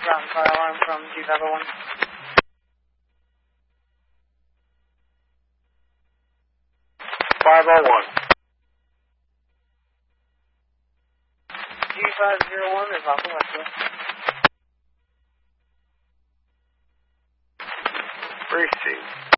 Ground fire alarm from G501. G501 is off the west. Received.